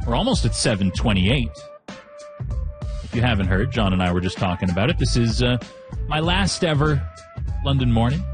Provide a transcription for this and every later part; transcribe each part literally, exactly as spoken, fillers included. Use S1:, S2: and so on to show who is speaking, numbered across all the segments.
S1: We're almost at seven twenty-eight. If you haven't heard, John and I were just talking about it. This is uh, my last ever London morning.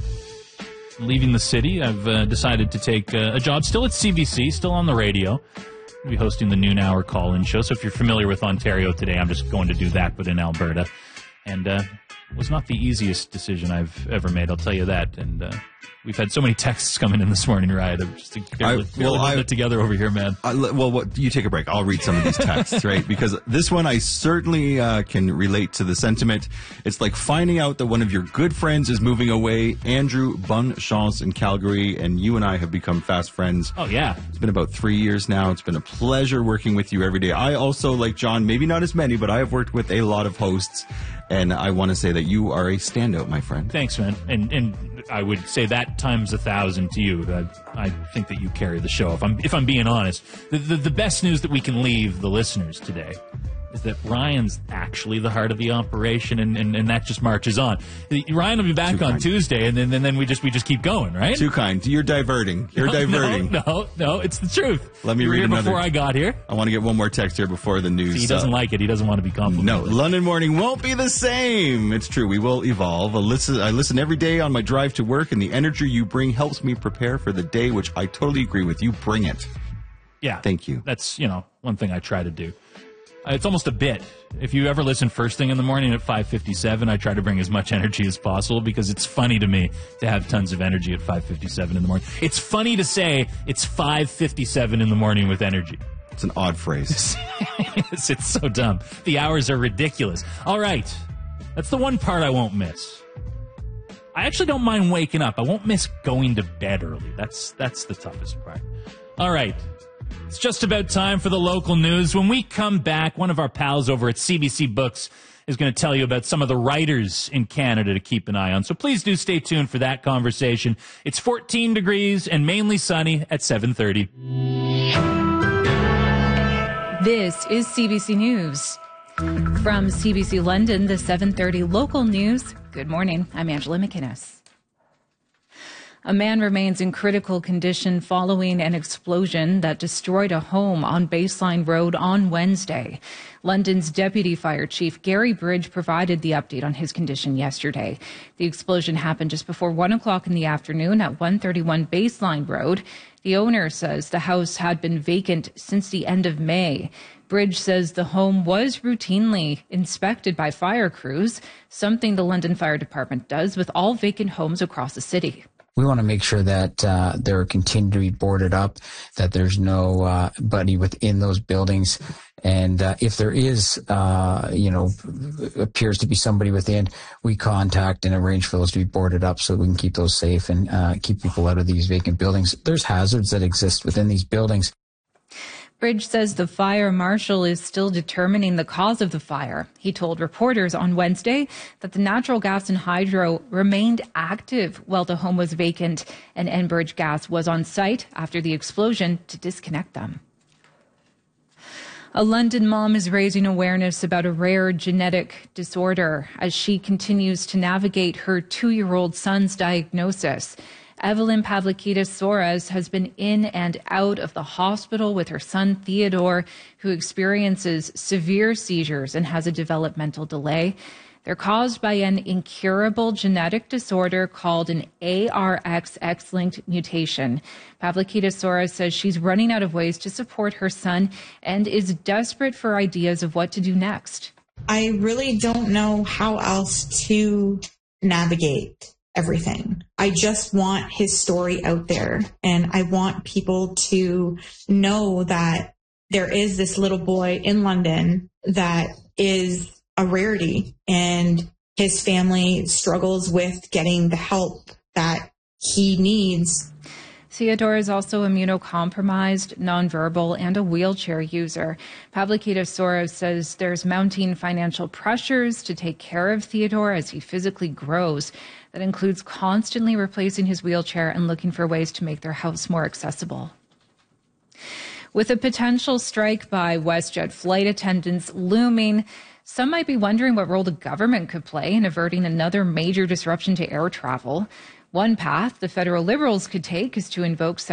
S1: I'm leaving the city. I've uh, decided to take uh, a job still at C B C, still on the radio. I'll be hosting the noon hour call-in show. So if you're familiar with Ontario today, I'm just going to do that, but in Alberta. And uh, it was not the easiest decision I've ever made, I'll tell you that. And uh, we've had so many texts coming in this morning, Ryan. I'm just barely,
S2: I,
S1: barely
S2: well,
S1: holding
S2: I,
S1: it together over here, man.
S2: I, well, what, you take a break. I'll read some of these texts, right? Because this one I certainly uh, can relate to the sentiment. It's like finding out that one of your good friends is moving away. Andrew, bonne chance in Calgary, and you and I have become fast friends.
S1: Oh, yeah.
S2: It's been about three years now. It's been a pleasure working with you every day. I also, like John, maybe not as many, but I have worked with a lot of hosts. And I want to say that you are a standout, my friend.
S1: Thanks, man. And and I would say that times a thousand to you. I, I think that you carry the show. If I'm if I'm being honest, the, the the best news that we can leave the listeners today is that Ryan's actually the heart of the operation, and, and, and that just marches on. Ryan will be back
S2: Too
S1: on
S2: kind.
S1: Tuesday, and then and then we just we just keep going, right?
S2: Too kind. You're diverting. You're
S1: no,
S2: diverting.
S1: No, no, no, it's the truth.
S2: Let me
S1: you were
S2: read
S1: here
S2: another.
S1: before I got here.
S2: I want to get one more text here before the news.
S1: See, he doesn't
S2: uh,
S1: like it. He doesn't want to be complimented.
S2: No, London morning won't be the same. It's true. We will evolve. I listen, I listen every day on my drive to work, and the energy you bring helps me prepare for the day, which I totally agree with. You bring it.
S1: Yeah.
S2: Thank you.
S1: That's, you know, one thing I try to do. Uh, It's almost a bit. If you ever listen first thing in the morning at five fifty-seven, I try to bring as much energy as possible because it's funny to me to have tons of energy at five fifty-seven in the morning. It's funny to say it's five fifty-seven in the morning with energy.
S2: It's an odd phrase.
S1: it's, it's so dumb. The hours are ridiculous. All right. That's the one part I won't miss. I actually don't mind waking up. I won't miss going to bed early. That's that's the toughest part. All right. It's just about time for the local news. When we come back, one of our pals over at C B C Books is going to tell you about some of the writers in Canada to keep an eye on. So please do stay tuned for that conversation. It's fourteen degrees and mainly sunny at seven thirty.
S3: This is C B C News. From C B C London, the seven thirty local news. Good morning. I'm Angela McInnes. A man remains in critical condition following an explosion that destroyed a home on Baseline Road on Wednesday. London's Deputy Fire Chief Gary Bridge provided the update on his condition yesterday. The explosion happened just before one o'clock in the afternoon at one thirty-one Baseline Road. The owner says the house had been vacant since the end of May. Bridge says the home was routinely inspected by fire crews, something the London Fire Department does with all vacant homes across the city.
S4: We want to make sure that uh, they're continuing to be boarded up, that there's no uh, buddy within those buildings. And uh, if there is, uh, you know, appears to be somebody within, we contact and arrange for those to be boarded up so we can keep those safe and uh, keep people out of these vacant buildings. There's hazards that exist within these buildings.
S3: Bridge says the fire marshal is still determining the cause of the fire. He told reporters on Wednesday that the natural gas and hydro remained active while the home was vacant, and Enbridge Gas was on site after the explosion to disconnect them. A London mom is raising awareness about a rare genetic disorder as she continues to navigate her two-year-old son's diagnosis. Evelyn Pavlikidis Soares has been in and out of the hospital with her son Theodore, who experiences severe seizures and has a developmental delay. They're caused by an incurable genetic disorder called an A R X X-linked mutation. Pavlikidis Soares says she's running out of ways to support her son and is desperate for ideas of what to do next.
S5: I really don't know how else to navigate everything. I just want his story out there, and I want people to know that there is this little boy in London that is a rarity, and his family struggles with getting the help that he needs.
S3: Theodore is also immunocompromised, nonverbal, and a wheelchair user. Pavlikidis Soares says there's mounting financial pressures to take care of Theodore as he physically grows. That includes constantly replacing his wheelchair and looking for ways to make their house more accessible. With a potential strike by WestJet flight attendants looming, some might be wondering what role the government could play in averting another major disruption to air travel. One path the federal Liberals could take is to invoke